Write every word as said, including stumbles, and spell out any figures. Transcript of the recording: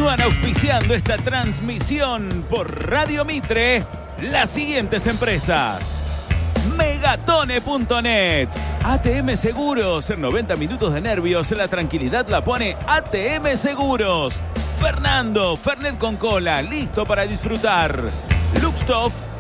Continúan auspiciando esta transmisión por Radio Mitre las siguientes empresas: Megatone punto net, A T M Seguros, en noventa minutos de nervios, la tranquilidad la pone A T M Seguros. Fernando, Fernet con cola, listo para disfrutar. Luxtoff,